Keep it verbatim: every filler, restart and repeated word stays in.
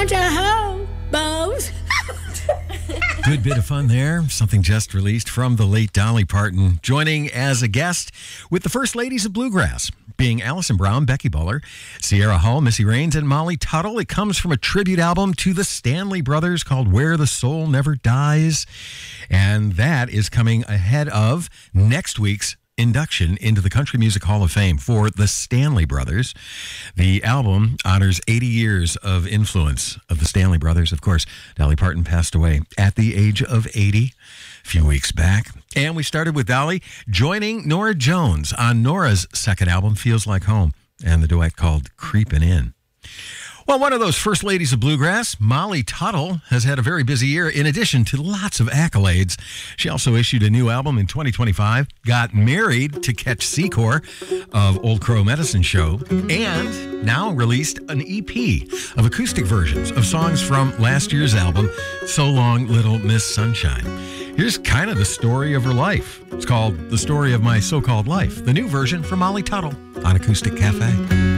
Good bit of fun there. Something just released from the late Dolly Parton, joining as a guest with the First Ladies of Bluegrass, being Alison Brown, Becky Buller, Sierra Hull, Missy Raines, and Molly Tuttle. It comes from a tribute album to the Stanley Brothers called Where the Soul Never Dies. And that is coming ahead of next week's induction into the Country Music Hall of Fame for the Stanley Brothers. The album honors eighty years of influence of the Stanley Brothers. Of course, Dolly Parton passed away at the age of eighty a few weeks back. And we started with Dolly joining Norah Jones on Norah's second album, Feels Like Home, and the duet called Creepin' In. Well, one of those first ladies of bluegrass, Molly Tuttle, has had a very busy year in addition to lots of accolades. She also issued a new album in twenty twenty-five, got married to Ketch Secor of Old Crow Medicine Show, and now released an E P of acoustic versions of songs from last year's album, So Long Little Miss Sunshine. Here's kind of the story of her life. It's called The Story of My So-Called Life, the new version from Molly Tuttle on Acoustic Cafe.